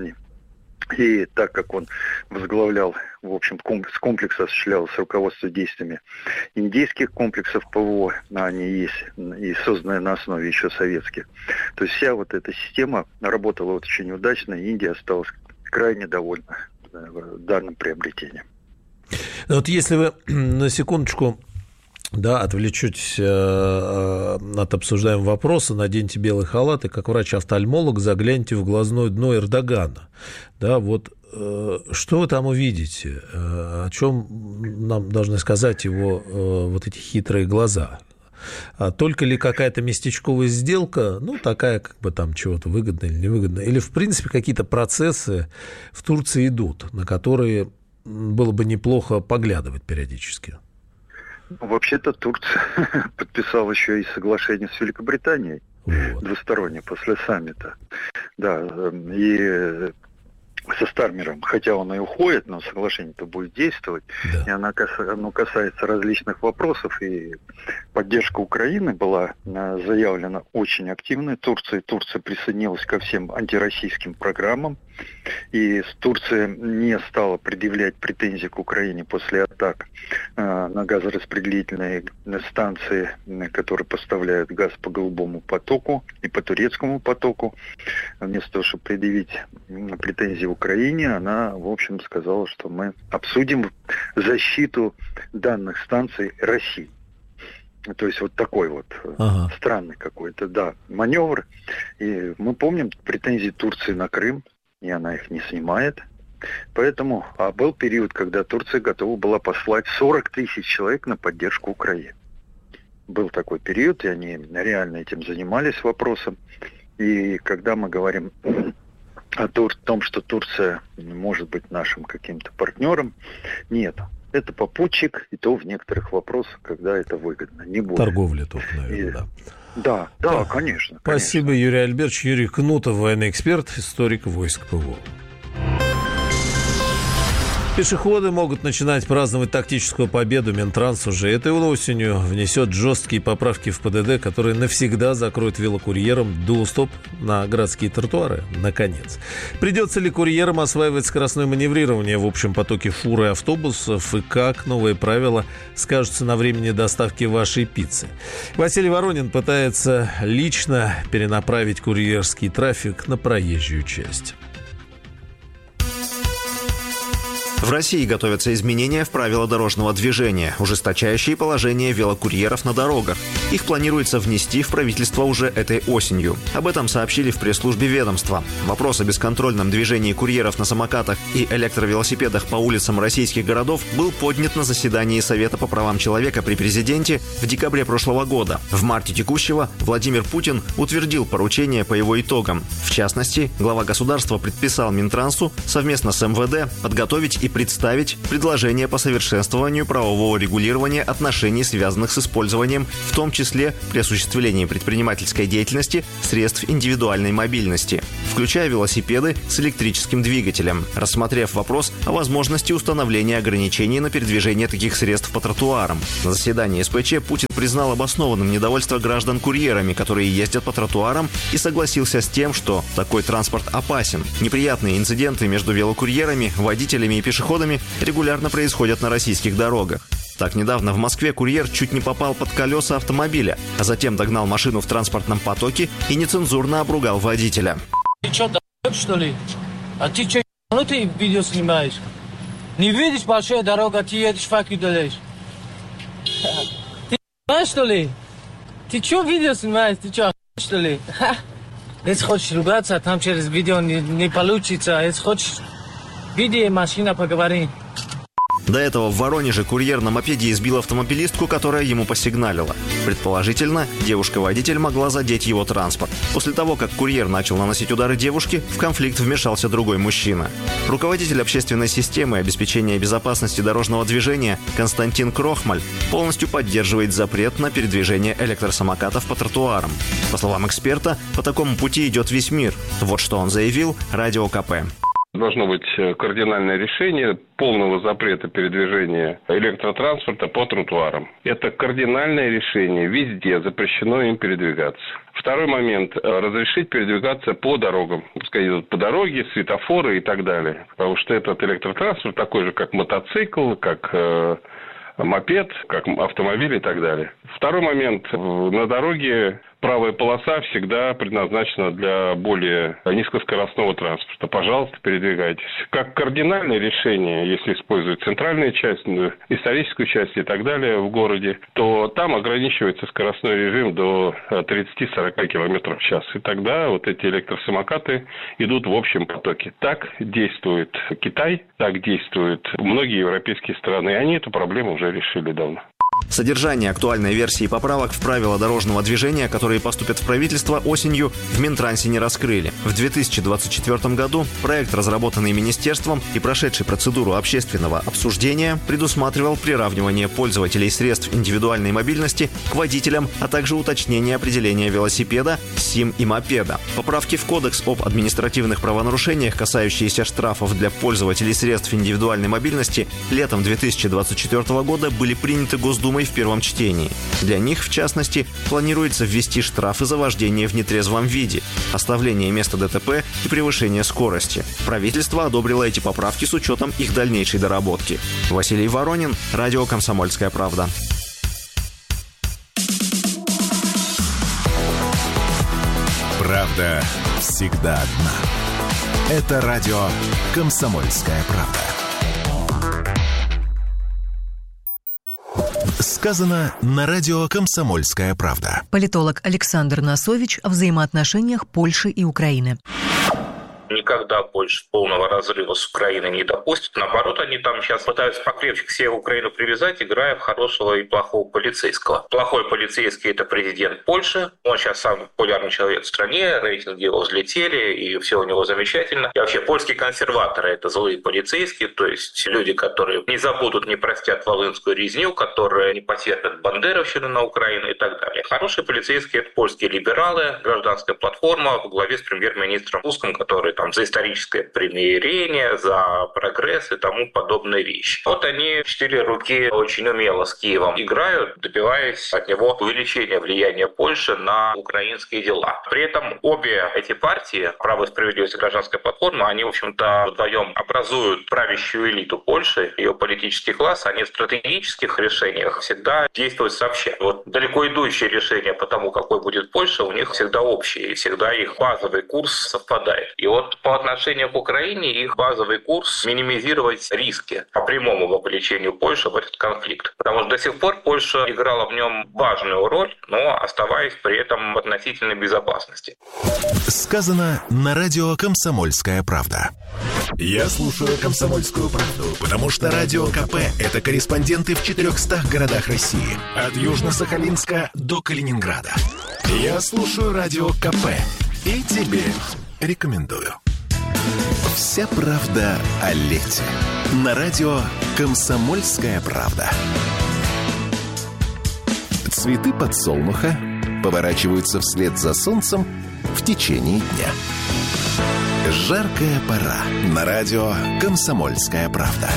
и так как он возглавлял, в общем, комплекс осуществлялось руководство действиями индийских комплексов ПВО, они есть, и созданные на основе еще советских. То есть вся вот эта система работала очень удачно, и Индия осталась крайне довольна данным приобретением. Вот если вы на секундочку... Да, отвлечетесь от обсуждаемого вопроса, наденьте белый халат и, как врач-офтальмолог, загляните в глазное дно Эрдогана. Да, вот что вы там увидите? О чем нам должны сказать его вот эти хитрые глаза? Только ли какая-то местечковая сделка, такая, как бы там чего-то выгодно или невыгодно, или, в принципе, какие-то процессы в Турции идут, на которые было бы неплохо поглядывать периодически? Вообще-то Турция подписала еще и соглашение с Великобританией двустороннее после саммита. Да, и со Стармером, хотя он и уходит, но соглашение-то будет действовать. Да. И оно касается различных вопросов. И поддержка Украины была заявлена очень активной. Турция присоединилась ко всем антироссийским программам. И Турция не стала предъявлять претензий к Украине после атак на газораспределительные станции, которые поставляют газ по Голубому потоку и по Турецкому потоку. Вместо того, чтобы предъявить претензии в Украине, она, в общем, сказала, что мы обсудим защиту данных станций России. То есть вот такой вот странный какой-то, маневр. И мы помним претензии Турции на Крым, и она их не снимает. Поэтому, был период, когда Турция готова была послать 40 тысяч человек на поддержку Украины. Был такой период, и они реально этим занимались вопросом. И когда мы говорим о том, что Турция может быть нашим каким-то партнером, нет. Это попутчик, и то в некоторых вопросах, когда это выгодно. Не будет. Торговля только, наверное, Да, конечно. Спасибо, Юрий Альбертович. Юрий Кнутов, военный эксперт, историк войск ПВО. Пешеходы могут начинать праздновать тактическую победу. Минтранс уже этой осенью внесет жесткие поправки в ПДД, которые навсегда закроют велокурьерам доступ на городские тротуары. Наконец. Придется ли курьерам осваивать скоростное маневрирование в общем потоке фур и автобусов? И как новые правила скажутся на времени доставки вашей пиццы? Василий Воронин пытается лично перенаправить курьерский трафик на проезжую часть. В России готовятся изменения в правила дорожного движения, ужесточающие положение велокурьеров на дорогах. Их планируется внести в правительство уже этой осенью. Об этом сообщили в пресс-службе ведомства. Вопрос о бесконтрольном движении курьеров на самокатах и электровелосипедах по улицам российских городов был поднят на заседании Совета по правам человека при президенте в декабре прошлого года. В марте текущего Владимир Путин утвердил поручение по его итогам. В частности, глава государства предписал Минтрансу совместно с МВД подготовить и представить предложение по совершенствованию правового регулирования отношений, связанных с использованием, в том числе при осуществлении предпринимательской деятельности, средств индивидуальной мобильности, включая велосипеды с электрическим двигателем, рассмотрев вопрос о возможности установления ограничений на передвижение таких средств по тротуарам. На заседании СПЧ Путин признал обоснованным недовольство граждан курьерами, которые ездят по тротуарам, и согласился с тем, что такой транспорт опасен. Неприятные инциденты между велокурьерами, водителями и пешеходами регулярно происходят на российских дорогах. Так, недавно в Москве курьер чуть не попал под колеса автомобиля, а затем догнал машину в транспортном потоке и нецензурно обругал водителя. Ты что, что ли? А ты что, ты видео снимаешь? Не видишь, большая дорога, ты едешь, фак удаляешь. Ты знаешь, что ли? Ты что видео снимаешь? Ты что ли? Если хочешь ругаться, там через видео не получится. Если хочешь, видео и машина, поговори. До этого в Воронеже курьер на мопеде избил автомобилистку, которая ему посигналила. Предположительно, девушка-водитель могла задеть его транспорт. После того, как курьер начал наносить удары девушке, в конфликт вмешался другой мужчина. Руководитель общественной системы обеспечения безопасности дорожного движения Константин Крохмаль полностью поддерживает запрет на передвижение электросамокатов по тротуарам. По словам эксперта, по такому пути идет весь мир. Вот что он заявил Радио КП. Должно быть кардинальное решение полного запрета передвижения электротранспорта по тротуарам. Это кардинальное решение. Везде запрещено им передвигаться. Второй момент. Разрешить передвигаться по дорогам. Пускай идут по дороге, светофоры и так далее. Потому что этот электротранспорт такой же, как мотоцикл, как мопед, как автомобиль и так далее. Второй момент. На дороге правая полоса всегда предназначена для более низкоскоростного транспорта. Пожалуйста, передвигайтесь. Как кардинальное решение, если использовать центральную часть, историческую часть и так далее в городе, то там ограничивается скоростной режим до 30-40 км в час. И тогда вот эти электросамокаты идут в общем потоке. Так действует Китай, так действуют многие европейские страны. И они эту проблему уже решили давно. Содержание актуальной версии поправок в правила дорожного движения, которые поступят в правительство осенью, в Минтрансе не раскрыли. В 2024 году проект, разработанный министерством и прошедший процедуру общественного обсуждения, предусматривал приравнивание пользователей средств индивидуальной мобильности к водителям, а также уточнение определения велосипеда, СИМ и мопеда. Поправки в Кодекс об административных правонарушениях, касающиеся штрафов для пользователей средств индивидуальной мобильности, летом 2024 года были приняты Госдумой в первом чтении. Для них, в частности, планируется ввести штрафы за вождение в нетрезвом виде, оставление места ДТП и превышение скорости. Правительство одобрило эти поправки с учетом их дальнейшей доработки. Василий Воронин, Радио «Комсомольская правда». Правда всегда одна. Это радио «Комсомольская правда». Сказано на радио «Комсомольская правда». Политолог Александр Носович о взаимоотношениях Польши и Украины. Никогда Польша полного разрыва с Украиной не допустит. Наоборот, они там сейчас пытаются покрепче к себе Украину привязать, играя в хорошего и плохого полицейского. Плохой полицейский – это президент Польши. Он сейчас самый популярный человек в стране, рейтинги его взлетели, и все у него замечательно. И вообще польские консерваторы – это злые полицейские, то есть люди, которые не забудут, не простят волынскую резню, которые не потерпят бандеровщину на Украину и так далее. Хорошие полицейские – это польские либералы, гражданская платформа во главе с премьер-министром Туском, который там за историческое примирение, за прогресс и тому подобные вещи. Вот они в 4 руки очень умело с Киевом играют, добиваясь от него увеличения влияния Польши на украинские дела. При этом обе эти партии, «Право и справедливость» и «Гражданская платформа», они, в общем-то, вдвоем образуют правящую элиту Польши, ее политический класс. Они в стратегических решениях всегда действуют сообща. Вот далеко идущие решения по тому, какой будет Польша, у них всегда общие, и всегда их базовый курс совпадает. И вот вот по отношению к Украине их базовый курс — минимизировать риски по прямому вовлечению Польши в этот конфликт. Потому что до сих пор Польша играла в нем важную роль, но оставаясь при этом в относительной безопасности. Сказано на радио «Комсомольская правда». Я слушаю «Комсомольскую правду», потому что Радио КП – это корреспонденты в 400 городах России. От Южно-Сахалинска до Калининграда. Я слушаю Радио КП и тебе рекомендую. Вся правда о лете. На радио «Комсомольская правда». Цветы подсолнуха поворачиваются вслед за солнцем в течение дня. Жаркая пора на радио «Комсомольская правда».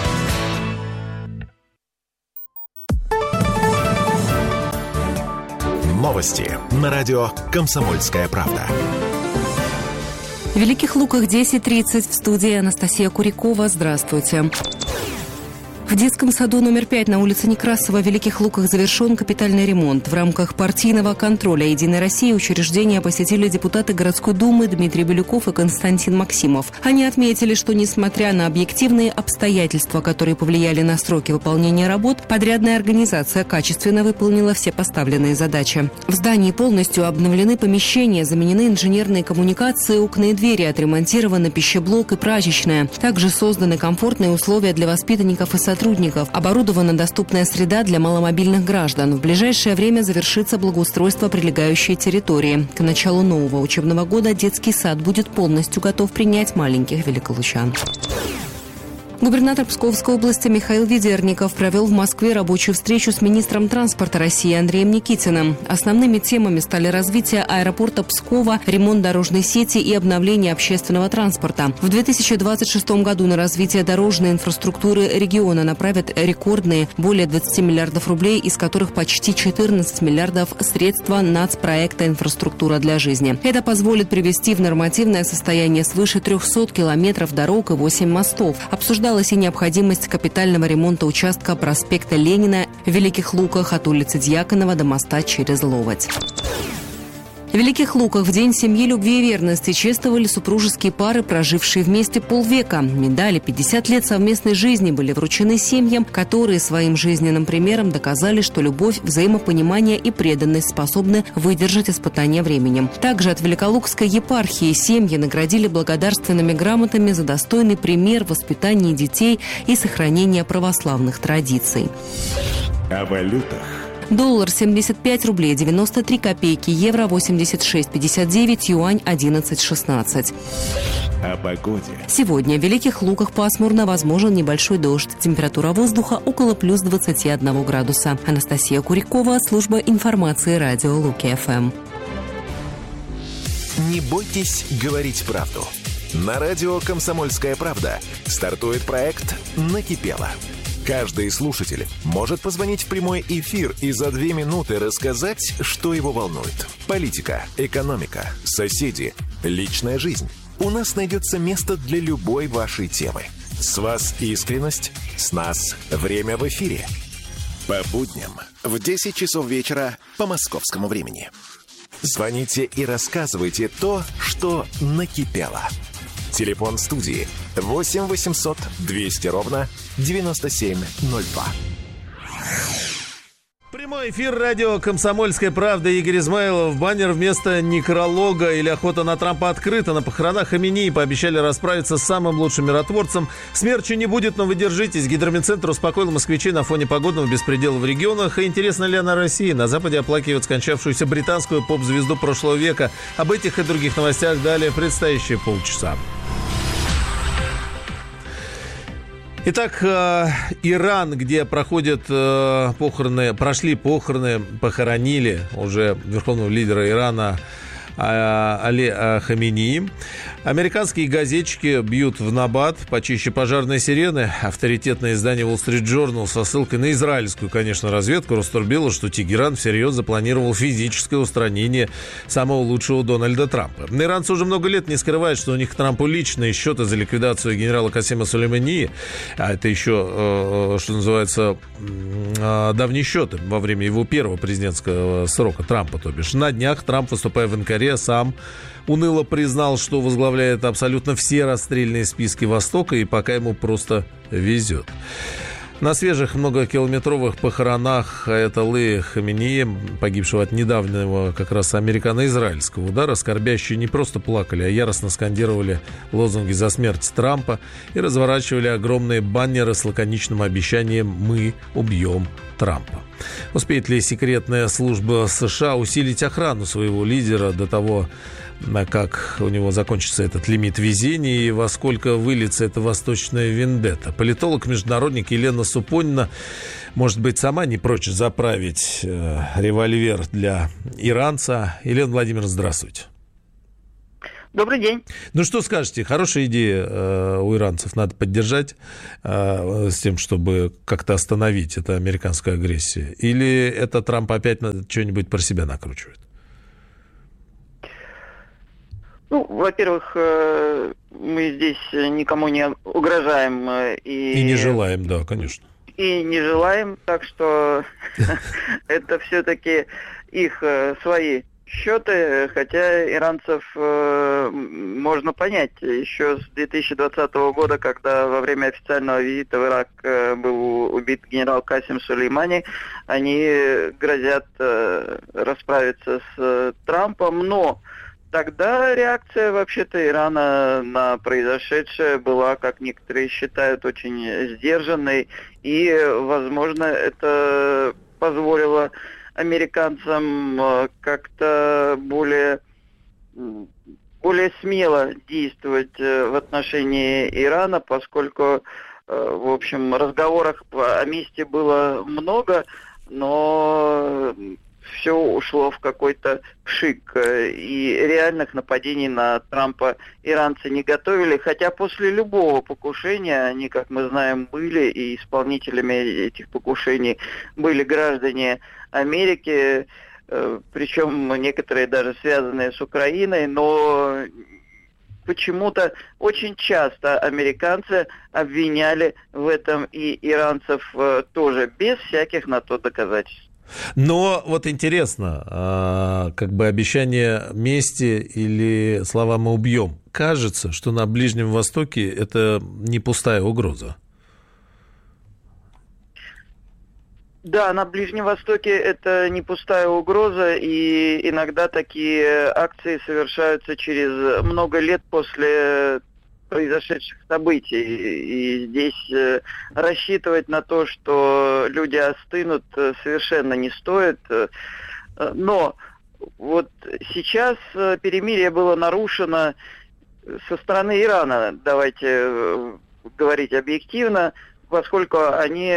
Новости на радио «Комсомольская правда». В Великих Луках 10:30 в студии Анастасия Курякова. Здравствуйте. В детском саду номер 5 на улице Некрасова в Великих Луках завершен капитальный ремонт. В рамках партийного контроля «Единой России» учреждение посетили депутаты городской думы Дмитрий Бирюков и Константин Максимов. Они отметили, что несмотря на объективные обстоятельства, которые повлияли на сроки выполнения работ, подрядная организация качественно выполнила все поставленные задачи. В здании полностью обновлены помещения, заменены инженерные коммуникации, окна и двери, отремонтированы пищеблок и прачечная. Также созданы комфортные условия для воспитанников и сотрудников. Оборудована доступная среда для маломобильных граждан. В ближайшее время завершится благоустройство прилегающей территории. К началу нового учебного года детский сад будет полностью готов принять маленьких великолучан. Губернатор Псковской области Михаил Ведерников провел в Москве рабочую встречу с министром транспорта России Андреем Никитиным. Основными темами стали развитие аэропорта Пскова, ремонт дорожной сети и обновление общественного транспорта. В 2026 году на развитие дорожной инфраструктуры региона направят рекордные более 20 миллиардов рублей, из которых почти 14 миллиардов средства нацпроекта «Инфраструктура для жизни». Это позволит привести в нормативное состояние свыше 300 километров дорог и 8 мостов. Обсуждалась и необходимость капитального ремонта участка проспекта Ленина в Великих Луках от улицы Дьяконова до моста через Ловоть. В Великих Луках в День семьи, любви и верности чествовали супружеские пары, прожившие вместе полвека. Медали 50 лет совместной жизни были вручены семьям, которые своим жизненным примером доказали, что любовь, взаимопонимание и преданность способны выдержать испытания временем. Также от Великолукской епархии семьи наградили благодарственными грамотами за достойный пример в воспитании детей и сохранения православных традиций. О валютах. Доллар 75 рублей 93 копейки, евро 86,59, юань 11,16. О погоде. Сегодня в Великих Луках пасмурно, возможен небольшой дождь. Температура воздуха около плюс 21 градуса. Анастасия Курякова, служба информации радио Луки-ФМ. Не бойтесь говорить правду. На радио «Комсомольская правда» стартует проект «Накипело». Каждый слушатель может позвонить в прямой эфир и за 2 минуты рассказать, что его волнует. Политика, экономика, соседи, личная жизнь. У нас найдется место для любой вашей темы. С вас искренность, с нас время в эфире. По будням в 10 часов вечера по московскому времени. Звоните и рассказывайте то, что накипело. Телефон студии 8 800 200 ровно 9702. Прямой эфир радио «Комсомольская правда». Игорь Измайлов. Баннер вместо некролога или охота на Трампа открыта. На похоронах Хаменеи пообещали расправиться с самым лучшим миротворцем. Смерчи не будет, но вы держитесь. Гидромедцентр успокоил москвичей на фоне погодного беспредела в регионах. И интересно ли она России? На Западе оплакивают скончавшуюся британскую поп-звезду прошлого века. Об этих и других новостях далее в предстоящие полчаса. Итак, Иран, где прошли похороны, похоронили уже верховного лидера Ирана Али Хаменеи. Американские газетчики бьют в набат почище пожарной сирены. Авторитетное издание Wall Street Journal со ссылкой на израильскую, конечно, разведку раструбило, что Тегеран всерьез запланировал физическое устранение самого лучшего Дональда Трампа. Иранцы уже много лет не скрывают, что у них к Трампу личные счеты за ликвидацию генерала Касема Сулеймании. А это еще, что называется, давние счеты во время его первого президентского срока Трампа, то бишь. На днях Трамп, выступая в Анкаре, сам уныло признал, что возглавляет возглавляет абсолютно все расстрельные списки Востока, и пока ему просто везет. На свежих многокилометровых похоронах аятоллы Хаменеи, погибшего от недавнего как раз американо-израильского удара, скорбящие не просто плакали, а яростно скандировали лозунги за смерть Трампа и разворачивали огромные баннеры с лаконичным обещанием «Мы убьем Трампа». Успеет ли секретная служба США усилить охрану своего лидера до того, как у него закончится этот лимит везения и во сколько выльется эта восточная вендетта? Политолог-международник Елена Супонина, может быть, сама не прочь заправить револьвер для иранца. Елена Владимировна, здравствуйте. Добрый день. Ну, что скажете? Хорошая идея у иранцев, надо поддержать с тем, чтобы как-то остановить эту американскую агрессию? Или это Трамп опять что-нибудь про себя накручивает? Ну, во-первых, мы здесь никому не угрожаем. И не желаем, да, конечно. И не желаем, так что это все-таки их свои счеты, хотя иранцев можно понять. Еще с 2020 года, когда во время официального визита в Ирак был убит генерал Касим Сулеймани, они грозят расправиться с Трампом, но тогда реакция вообще-то Ирана на произошедшее была, как некоторые считают, очень сдержанной, и, возможно, это позволило американцам как-то более смело действовать в отношении Ирана, поскольку, в общем, разговоров о мести было много, но все ушло в какой-то пшик, и реальных нападений на Трампа иранцы не готовили, хотя после любого покушения, они, как мы знаем, были, и исполнителями этих покушений были граждане Америки, причем некоторые даже связанные с Украиной, но почему-то очень часто американцы обвиняли в этом и иранцев тоже, без всяких на то доказательств. Но вот интересно, как бы обещание мести или слова «мы убьем», кажется, что на Ближнем Востоке это не пустая угроза. Да, на Ближнем Востоке это не пустая угроза, и иногда такие акции совершаются через много лет после произошедших событий. И здесь рассчитывать на то, что люди остынут, совершенно не стоит. Но вот сейчас перемирие было нарушено со стороны Ирана, давайте говорить объективно, поскольку они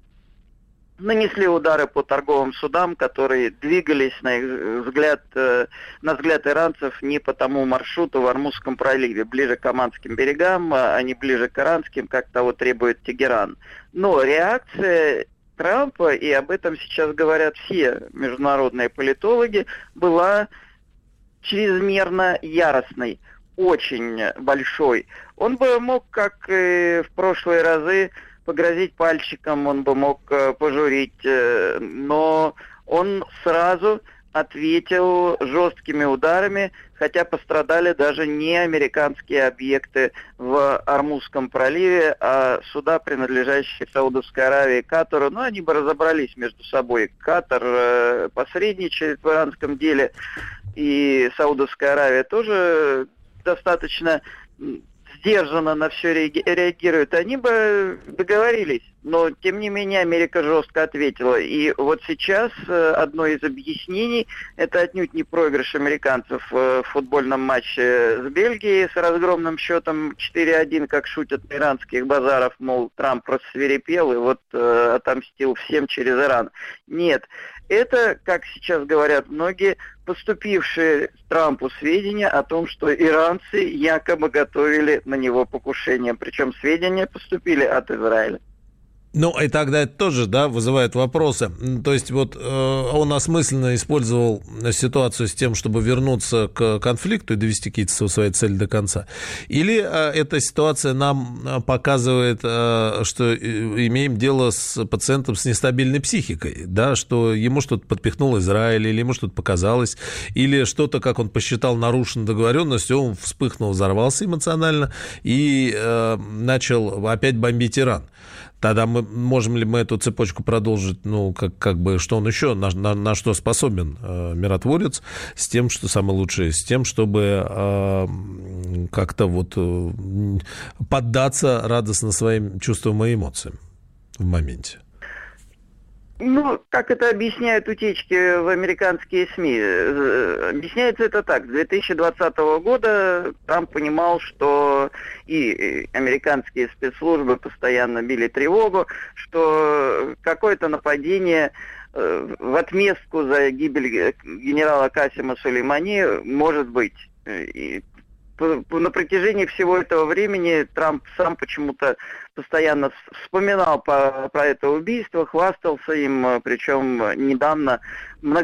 нанесли удары по торговым судам, которые двигались, на взгляд иранцев, не по тому маршруту в Ормузском проливе, ближе к Оманским берегам, а не ближе к Иранским, как того требует Тегеран. Но реакция Трампа, и об этом сейчас говорят все международные политологи, была чрезмерно яростной, очень большой. Он бы мог, как и в прошлые разы, погрозить пальчиком, он бы мог пожурить, но он сразу ответил жесткими ударами, хотя пострадали даже не американские объекты в Ормузском проливе, а суда, принадлежащие Саудовской Аравии и Катару. Ну, они бы разобрались между собой. Катар посредничает в иранском деле, и Саудовская Аравия тоже достаточно сдержанно на все реагируют, они бы договорились. Но, тем не менее, Америка жестко ответила. И вот сейчас одно из объяснений – это отнюдь не проигрыш американцев в футбольном матче с Бельгией с разгромным счетом 4-1, как шутят на иранских базарах, мол, Трамп рассвирепел и вот отомстил всем через Иран. Нет. Это, как сейчас говорят многие, поступившие Трампу сведения о том, что иранцы якобы готовили на него покушение. Причем сведения поступили от Израиля. Ну, и тогда это тоже, да, вызывает вопросы. То есть вот он осмысленно использовал ситуацию с тем, чтобы вернуться к конфликту и довести какие-то свои цели до конца. Или эта ситуация нам показывает, что имеем дело с пациентом с нестабильной психикой, да, что ему что-то подпихнул Израиль, или ему что-то показалось, или что-то, как он посчитал, нарушена договоренность, он вспыхнул, взорвался эмоционально и начал опять бомбить Иран. Тогда можем ли мы эту цепочку продолжить, ну, как бы, что он еще, на что способен миротворец, с тем, что самое лучшее, с тем, чтобы как-то вот поддаться радостно своим чувствам и эмоциям в моменте? Ну, как это объясняют утечки в американские СМИ? Объясняется это так. С 2020 года Трамп понимал, что и американские спецслужбы постоянно били тревогу, что какое-то нападение в отместку за гибель генерала Касема Сулеймани может быть. И на протяжении всего этого времени Трамп сам почему-то постоянно вспоминал про это убийство, хвастался им, причем недавно